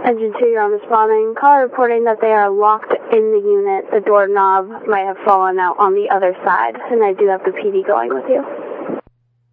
Engine 2, you're on responding. Caller reporting that they are locked in the unit. The doorknob might have fallen out on the other side, and I do have the PD going with you.